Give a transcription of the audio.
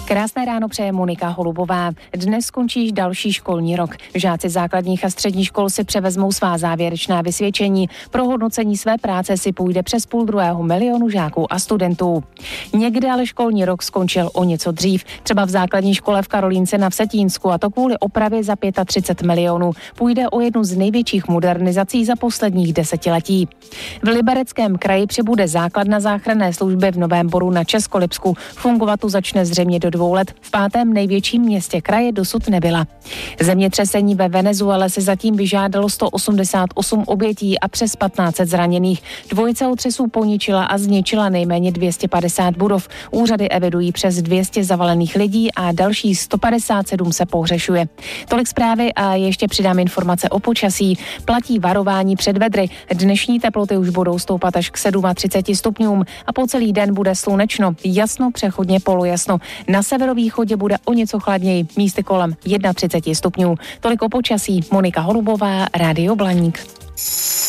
Krásné ráno přeje Monika Holubová. Dnes skončí další školní rok. Žáci základních a středních škol si převezmou svá závěrečná vysvědčení. Pro hodnocení své práce si půjde přes 500 000 žáků a studentů. Někde ale školní rok skončil o něco dřív. Třeba v základní škole v Karolínce na Vsetínsku, a to kvůli opravě za 35 milionů. Půjde o jednu z největších modernizací za posledních desetiletí. V Libereckém kraji přibude základna záchranné služby v Novém Boru na Českolipsku. Fungovat tu začne zřejmě do 2 let. V 5. největším městě kraje dosud nebyla. Zemětřesení ve Venezuele se zatím vyžádalo 188 obětí a přes 1500 zraněných. Dvojice otřesů poničila a zničila nejméně 250 budov. Úřady evidují přes 200 zavalených lidí a další 157 se pohřešuje. Tolik zprávy a ještě přidám informace o počasí. Platí varování před vedry. Dnešní teploty už budou stoupat až k 37 stupňům a po celý den bude slunečno, jasno, přechodně polojasno. Na severovýchodě bude o něco chladněji, místy kolem 31 stupňů. Tolik o počasí. Monika Holubová, Rádio Blaník.